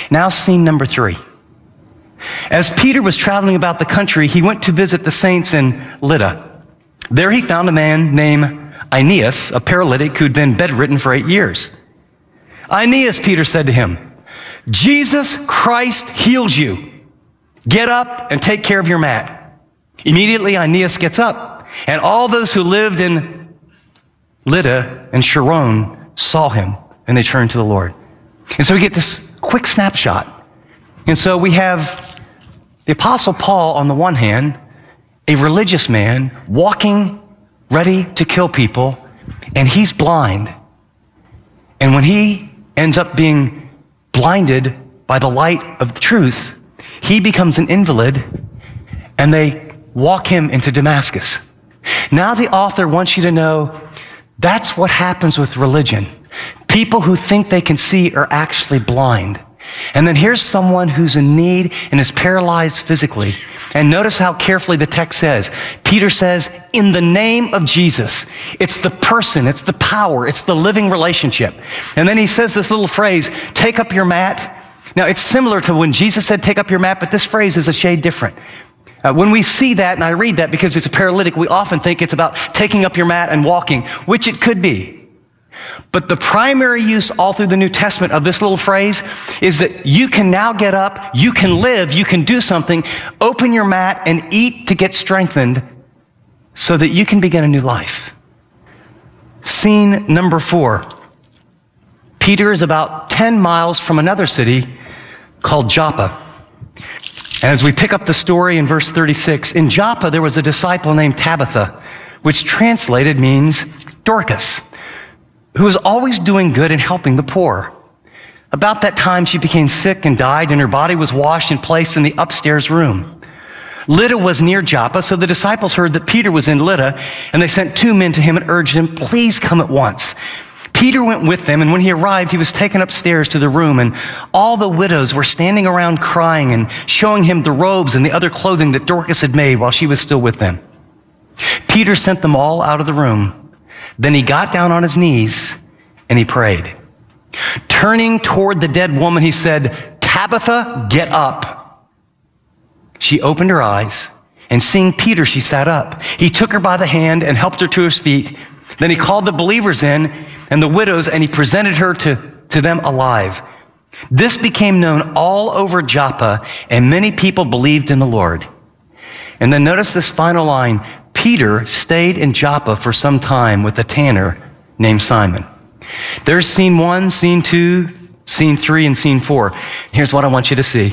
Now scene number 3. As Peter was traveling about the country, he went to visit the saints in Lydda. There he found a man named Aeneas, a paralytic who'd been bedridden for 8 years. Aeneas, Peter said to him, Jesus Christ heals you. Get up and take care of your mat. Immediately Aeneas gets up, and all those who lived in Lydda and Sharon saw him, and they turned to the Lord. And so we get this quick snapshot. And so we have the Apostle Paul on the one hand, a religious man walking, ready to kill people, and he's blind. And when he ends up being blinded by the light of the truth, he becomes an invalid, and they walk him into Damascus. Now the author wants you to know that's what happens with religion. People who think they can see are actually blind. And then here's someone who's in need and is paralyzed physically. And notice how carefully the text says. Peter says, in the name of Jesus. It's the person, it's the power, it's the living relationship. And then he says this little phrase, take up your mat. Now it's similar to when Jesus said, take up your mat, but this phrase is a shade different. When we see that, and I read that because it's a paralytic, we often think it's about taking up your mat and walking, which it could be. But the primary use all through the New Testament of this little phrase is that you can now get up, you can live, you can do something, open your mat and eat to get strengthened so that you can begin a new life. Scene number 4. Peter is about 10 miles from another city called Joppa. And as we pick up the story in verse 36, in Joppa there was a disciple named Tabitha, which translated means Dorcas, who was always doing good and helping the poor. About that time, she became sick and died, and her body was washed and placed in the upstairs room. Lydda was near Joppa, so the disciples heard that Peter was in Lydda, and they sent 2 men to him and urged him, please come at once. Peter went with them, and when he arrived, he was taken upstairs to the room, and all the widows were standing around crying and showing him the robes and the other clothing that Dorcas had made while she was still with them. Peter sent them all out of the room. Then he got down on his knees and he prayed. Turning toward the dead woman, he said, Tabitha, get up. She opened her eyes, and seeing Peter, she sat up. He took her by the hand and helped her to his feet. Then he called the believers in and the widows, and he presented her to them alive. This became known all over Joppa, and many people believed in the Lord. And then notice this final line. Peter stayed in Joppa for some time with a tanner named Simon. There's scene 1, scene 2, scene 3, and scene 4. Here's what I want you to see.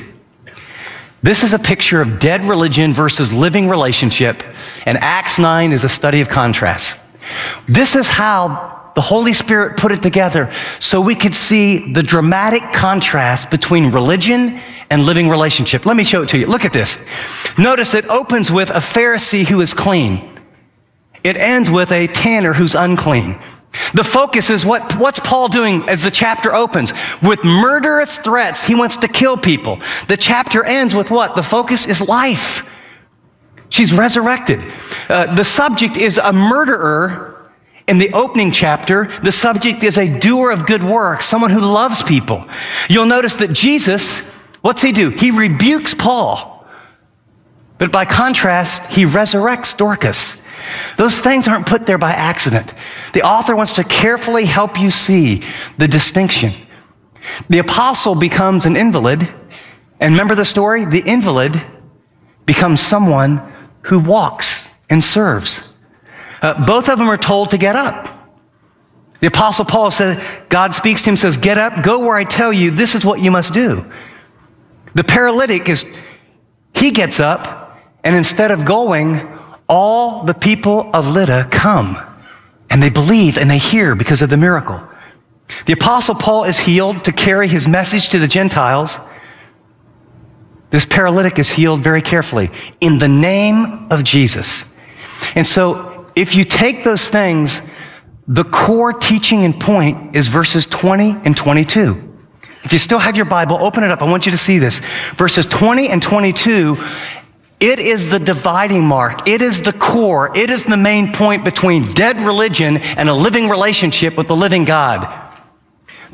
This is a picture of dead religion versus living relationship, and Acts 9 is a study of contrast. This is how the Holy Spirit put it together so we could see the dramatic contrast between religion and living relationship. Let me show it to you. Look at this. Notice it opens with a Pharisee who is clean. It ends with a tanner who's unclean. The focus is what's Paul doing as the chapter opens? With murderous threats, he wants to kill people. The chapter ends with what? The focus is life. She's resurrected. The subject is a murderer. In the opening chapter, the subject is a doer of good works, someone who loves people. You'll notice that Jesus, what's he do? He rebukes Paul. But by contrast, he resurrects Dorcas. Those things aren't put there by accident. The author wants to carefully help you see the distinction. The apostle becomes an invalid. And remember the story? The invalid becomes someone who walks and serves. Both of them are told to get up. The apostle Paul says, God speaks to him, says, get up, go where I tell you, this is what you must do. The paralytic he gets up, and instead of going, all the people of Lydda come, and they believe and they hear because of the miracle. The apostle Paul is healed to carry his message to the Gentiles. This paralytic is healed very carefully in the name of Jesus. And so if you take those things, the core teaching and point is verses 20 and 22. If you still have your Bible, open it up. I want you to see this. Verses 20 and 22, it is the dividing mark. It is the core. It is the main point between dead religion and a living relationship with the living God.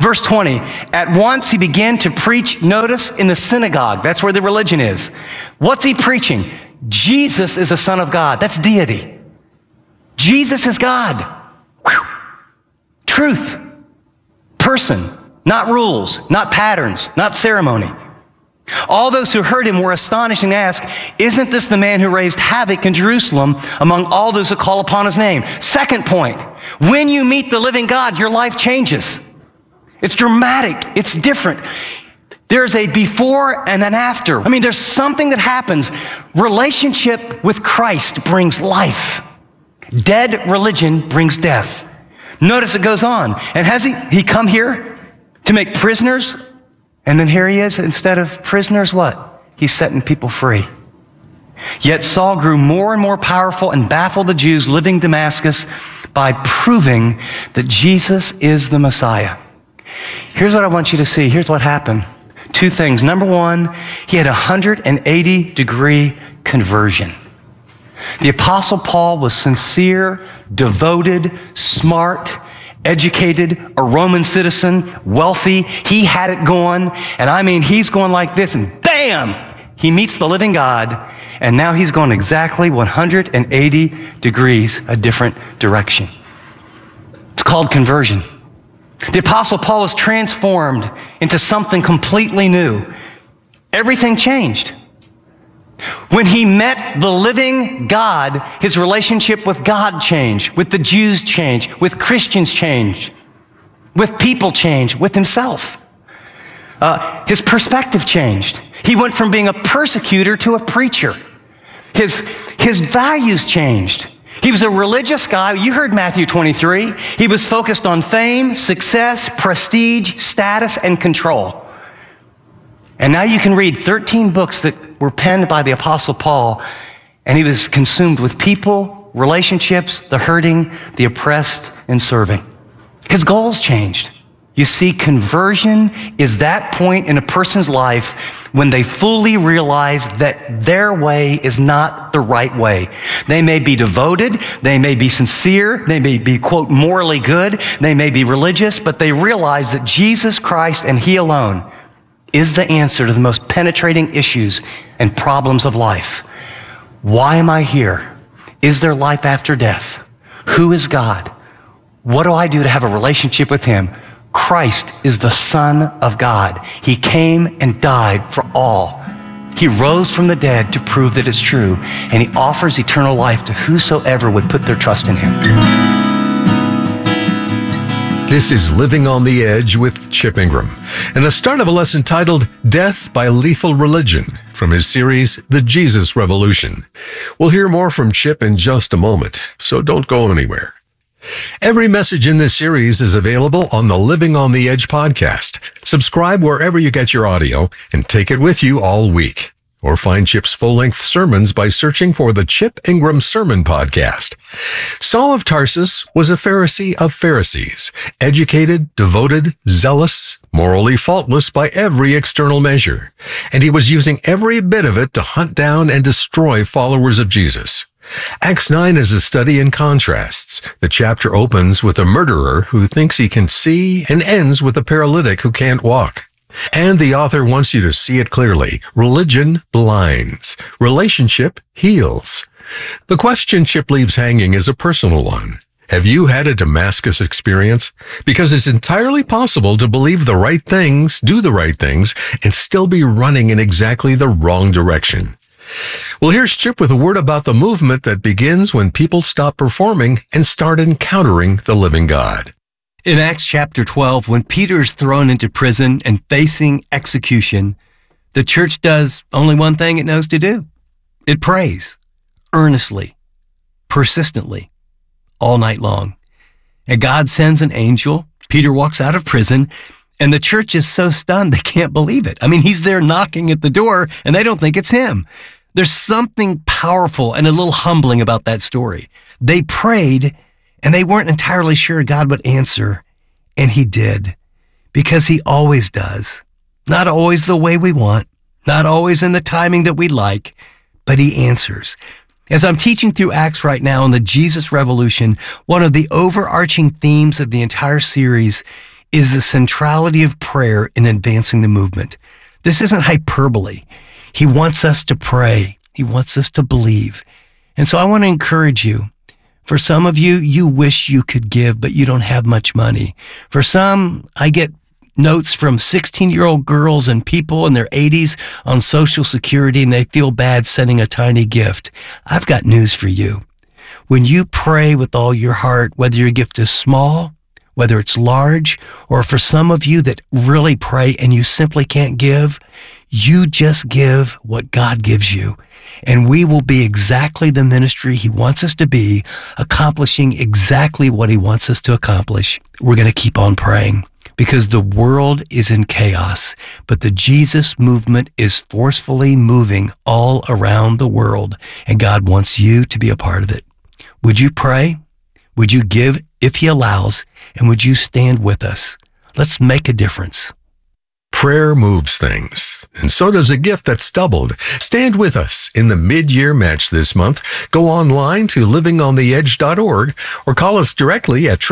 Verse 20, at once he began to preach, notice, in the synagogue. That's where the religion is. What's he preaching? Jesus is the Son of God. That's deity. Jesus is God. Whew. Truth. Person. Not rules. Not patterns. Not ceremony. All those who heard him were astonished and asked, isn't this the man who raised havoc in Jerusalem among all those who call upon his name? Second point, when you meet the living God, your life changes. It's dramatic. It's different. There's a before and an after. I mean, there's something that happens. Relationship with Christ brings life. Dead religion brings death. Notice it goes on. And has he come here to make prisoners? And then here he is, instead of prisoners, what? He's setting people free. Yet Saul grew more and more powerful and baffled the Jews living in Damascus by proving that Jesus is the Messiah. Here's what I want you to see. Here's what happened. Two things. Number one, he had a 180-degree conversion. The Apostle Paul was sincere, devoted, smart, educated, a Roman citizen, wealthy. He had it going. And I mean, he's going like this and bam, he meets the living God. And now he's going exactly 180 degrees a different direction. It's called conversion. The Apostle Paul was transformed into something completely new. Everything changed. When he met the living God, his relationship with God changed, with the Jews changed, with Christians changed, with people changed, with himself. His perspective changed. He went from being a persecutor to a preacher. His values changed. He was a religious guy. You heard Matthew 23. He was focused on fame, success, prestige, status, and control. And now you can read 13 books that were penned by the Apostle Paul, and he was consumed with people, relationships, the hurting, the oppressed, and serving. His goals changed. You see, conversion is that point in a person's life when they fully realize that their way is not the right way. They may be devoted, they may be sincere, they may be, quote, morally good, they may be religious, but they realize that Jesus Christ and He alone is the answer to the most penetrating issues and problems of life. Why am I here? Is there life after death? Who is God? What do I do to have a relationship with Him? Christ is the Son of God. He came and died for all. He rose from the dead to prove that it's true, and He offers eternal life to whosoever would put their trust in Him. This is Living on the Edge with Chip Ingram, and the start of a lesson titled Death by Lethal Religion from his series, The Jesus Revolution. We'll hear more from Chip in just a moment, so don't go anywhere. Every message in this series is available on the Living on the Edge podcast. Subscribe wherever you get your audio and take it with you all week. Or find Chip's full-length sermons by searching for the Chip Ingram Sermon Podcast. Saul of Tarsus was a Pharisee of Pharisees, educated, devoted, zealous, morally faultless by every external measure. And he was using every bit of it to hunt down and destroy followers of Jesus. Acts 9 is a study in contrasts. The chapter opens with a murderer who thinks he can see and ends with a paralytic who can't walk. And the author wants you to see it clearly. Religion blinds. Relationship heals. The question Chip leaves hanging is a personal one. Have you had a Damascus experience? Because it's entirely possible to believe the right things, do the right things, and still be running in exactly the wrong direction. Well, here's Chip with a word about the movement that begins when people stop performing and start encountering the living God. In Acts chapter 12, when Peter is thrown into prison and facing execution, the church does only one thing it knows to do. It prays, earnestly, persistently, all night long. And God sends an angel. Peter walks out of prison, and the church is so stunned they can't believe it. I mean, he's there knocking at the door, and they don't think it's him. There's something powerful and a little humbling about that story. They prayed, and they weren't entirely sure God would answer, and He did, because He always does. Not always the way we want, not always in the timing that we like, but He answers. As I'm teaching through Acts right now on the Jesus Revolution, one of the overarching themes of the entire series is the centrality of prayer in advancing the movement. This isn't hyperbole. He wants us to pray. He wants us to believe. And so I want to encourage you. For some of you, you wish you could give, but you don't have much money. For some, I get notes from 16-year-old girls and people in their 80s on Social Security, and they feel bad sending a tiny gift. I've got news for you. When you pray with all your heart, whether your gift is small, whether it's large, or for some of you that really pray and you simply can't give, you just give what God gives you. And we will be exactly the ministry He wants us to be, accomplishing exactly what He wants us to accomplish. We're going to keep on praying because the world is in chaos, but the Jesus movement is forcefully moving all around the world, and God wants you to be a part of it. Would you pray? Would you give if He allows? And would you stand with us? Let's make a difference. Prayer moves things, and so does a gift that's doubled. Stand with us in the mid-year match this month. Go online to livingontheedge.org or call us directly at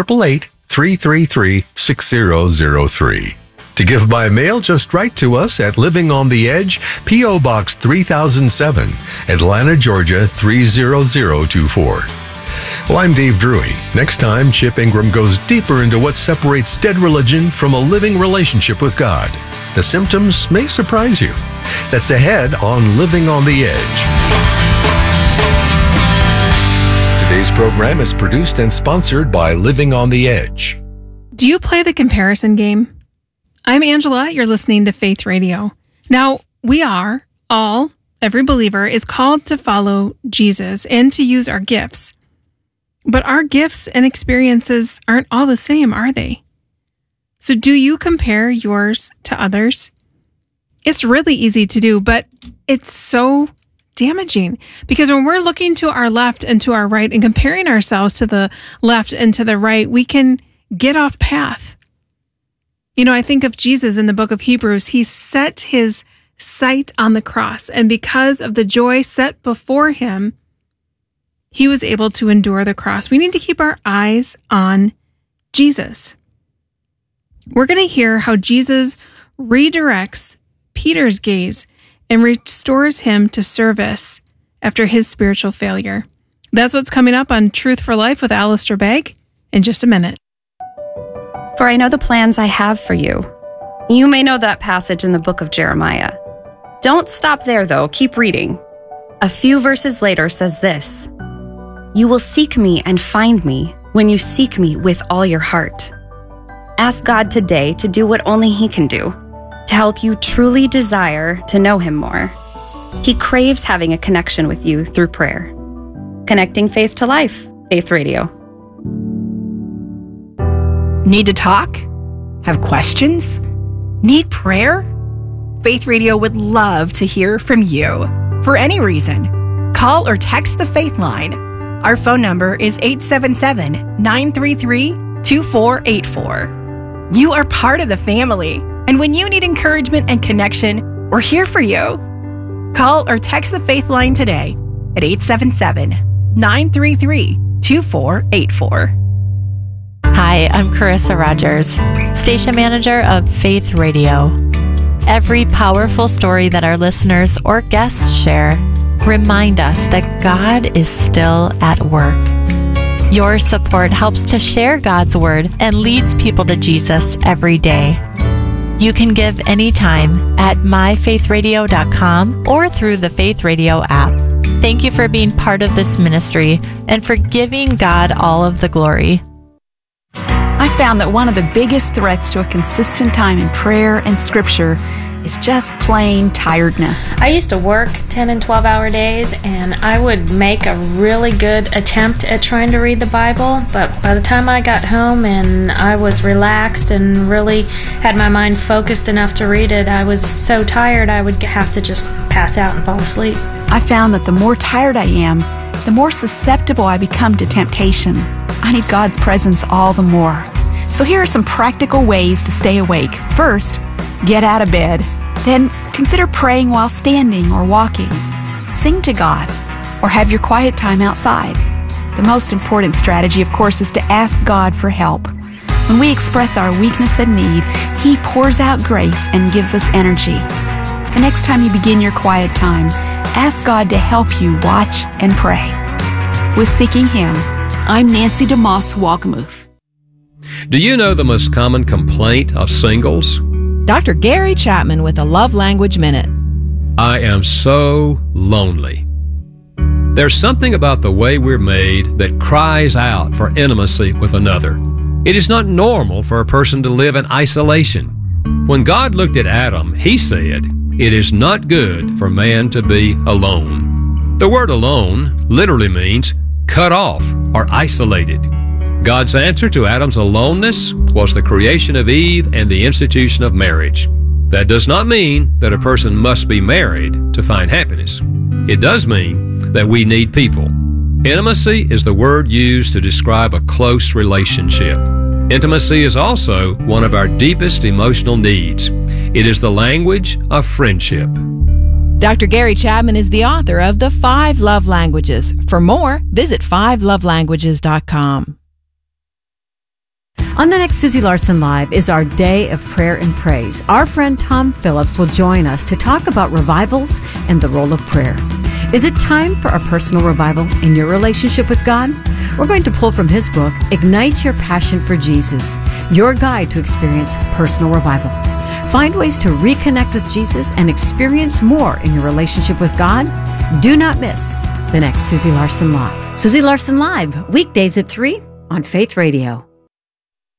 888-333-6003. To give by mail, just write to us at Living on the Edge, P.O. Box 3007, Atlanta, Georgia 30024. Well, I'm Dave Drury. Next time, Chip Ingram goes deeper into what separates dead religion from a living relationship with God. The symptoms may surprise you. That's ahead on Living on the Edge. Today's program is produced and sponsored by Living on the Edge. Do you play the comparison game? I'm Angela. You're listening to Faith Radio. Now, every believer is called to follow Jesus and to use our gifts. But our gifts and experiences aren't all the same, are they? So do you compare yours to others? It's really easy to do, but it's so damaging because when we're looking to our left and to our right and comparing ourselves to the left and to the right, we can get off path. You know, I think of Jesus in the book of Hebrews. He set His sight on the cross, and because of the joy set before Him, He was able to endure the cross. We need to keep our eyes on Jesus. We're going to hear how Jesus redirects Peter's gaze and restores him to service after his spiritual failure. That's what's coming up on Truth for Life with Alistair Begg in just a minute. For I know the plans I have for you. You may know that passage in the book of Jeremiah. Don't stop there, though. Keep reading. A few verses later says this: You will seek me and find me when you seek me with all your heart. Ask God today to do what only He can do, to help you truly desire to know Him more. He craves having a connection with you through prayer. Connecting faith to life, Faith Radio. Need to talk? Have questions? Need prayer? Faith Radio would love to hear from you. For any reason, call or text the Faith Line. Our phone number is 877-933-2484. You are part of the family, and when you need encouragement and connection, we're here for you. Call or text the Faith Line today at 877-933-2484. Hi, I'm Carissa Rogers, station manager of Faith Radio. Every powerful story that our listeners or guests share remind us that God is still at work. Your support helps to share God's word and leads people to Jesus every day. You can give anytime at myfaithradio.com or through the Faith Radio app. Thank you for being part of this ministry and for giving God all of the glory. I found that one of the biggest threats to a consistent time in prayer and scripture is just plain tiredness. I used to work 10 and 12-hour days, and I would make a really good attempt at trying to read the Bible, but by the time I got home and I was relaxed and really had my mind focused enough to read it, I was so tired I would have to just pass out and fall asleep. I found that the more tired I am, the more susceptible I become to temptation. I need God's presence all the more. So here are some practical ways to stay awake. First, get out of bed. Then consider praying while standing or walking. Sing to God or have your quiet time outside. The most important strategy, of course, is to ask God for help. When we express our weakness and need, He pours out grace and gives us energy. The next time you begin your quiet time, ask God to help you watch and pray. With Seeking Him, I'm Nancy DeMoss Walkamuth. Do you know the most common complaint of singles? Dr. Gary Chapman with a Love Language Minute. I am so lonely. There's something about the way we're made that cries out for intimacy with another. It is not normal for a person to live in isolation. When God looked at Adam, He said, "It is not good for man to be alone." The word alone literally means cut off or isolated. God's answer to Adam's aloneness was the creation of Eve and the institution of marriage. That does not mean that a person must be married to find happiness. It does mean that we need people. Intimacy is the word used to describe a close relationship. Intimacy is also one of our deepest emotional needs. It is the language of friendship. Dr. Gary Chapman is the author of The 5 Love Languages. For more, visit 5lovelanguages.com. On the next Susie Larson Live is our Day of Prayer and Praise. Our friend Tom Phillips will join us to talk about revivals and the role of prayer. Is it time for a personal revival in your relationship with God? We're going to pull from his book, Ignite Your Passion for Jesus, your guide to experience personal revival. Find ways to reconnect with Jesus and experience more in your relationship with God. Do not miss the next Susie Larson Live. Susie Larson Live, weekdays at 3 on Faith Radio.